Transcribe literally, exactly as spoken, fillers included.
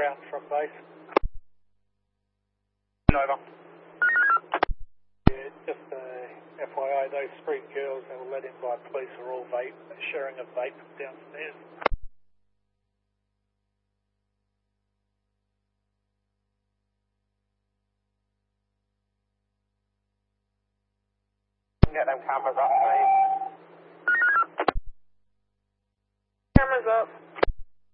ground from base. Over. Yeah, just uh, F Y I, those three girls that were let in by police are all vape, sharing a vape downstairs. Get them cameras up, please.